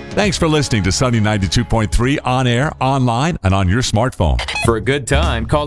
Thanks for listening to Sunny 92.3 on air, online, and on your smartphone. For a good time, call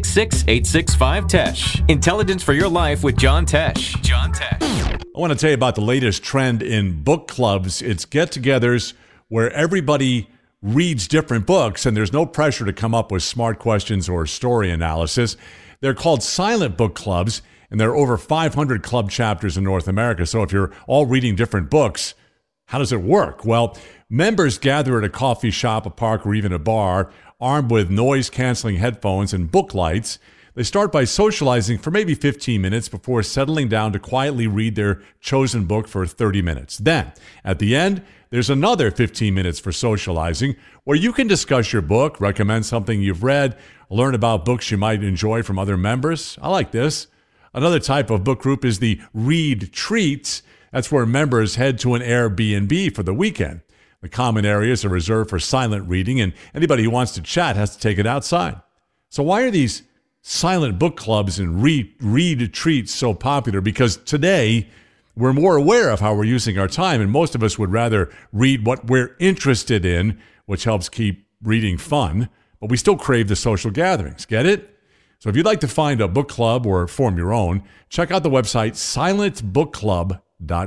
866-865-TESH. Intelligence for your life with John Tesh. John Tesh. I want to tell you about the latest trend in book clubs. It's get-togethers where everybody reads different books, and there's no pressure to come up with smart questions or story analysis. They're called silent book clubs, and there are over 500 club chapters in North America. So if you're all reading different books, how does it work? Well, members gather at a coffee shop, a park, or even a bar, armed with noise-canceling headphones and book lights. They start by socializing for maybe 15 minutes before settling down to quietly read their chosen book for 30 minutes. Then, at the end, there's another 15 minutes for socializing where you can discuss your book, recommend something you've read, learn about books you might enjoy from other members. I like this. Another type of book group is the Read Treats. That's where members head to an Airbnb for the weekend. The common areas are reserved for silent reading, and anybody who wants to chat has to take it outside. So why are these silent book clubs and read treats so popular? Because today, we're more aware of how we're using our time, and most of us would rather read what we're interested in, which helps keep reading fun, but we still crave the social gatherings. Get it? So if you'd like to find a book club or form your own, check out the website silentbookclub.com.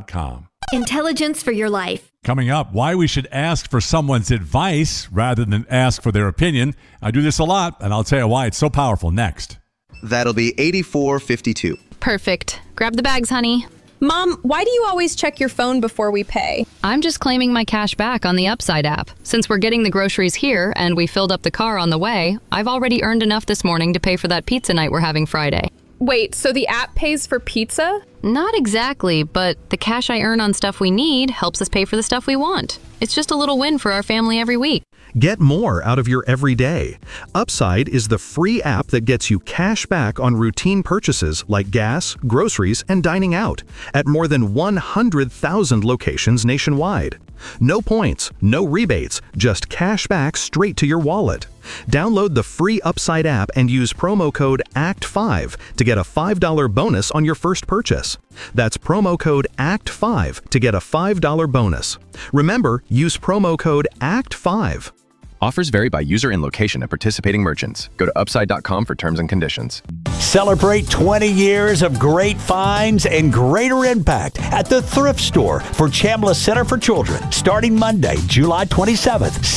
Intelligence for your life. Coming up, why we should ask for someone's advice rather than ask for their opinion. I do this a lot, and I'll tell you why it's so powerful next. That'll be $84.52. Perfect. Grab the bags, honey. Mom, why do you always check your phone before we pay? I'm just claiming my cash back on the Upside app. Since we're getting the groceries here and we filled up the car on the way, I've already earned enough this morning to pay for that pizza night we're having Friday. Wait, so the app pays for pizza? Not exactly, but the cash I earn on stuff we need helps us pay for the stuff we want. It's just a little win for our family every week. Get more out of your everyday. Upside is the free app that gets you cash back on routine purchases like gas, groceries, and dining out at more than 100,000 locations nationwide. No points, no rebates, just cash back straight to your wallet. Download the free Upside app and use promo code ACT5 to get a $5 bonus on your first purchase. That's promo code ACT5 to get a $5 bonus. Remember, use promo code ACT5. Offers vary by user and location at participating merchants. Go to upside.com for terms and conditions. Celebrate 20 years of great finds and greater impact at the Thrift Store for Chambliss Center for Children starting Monday, July 27th.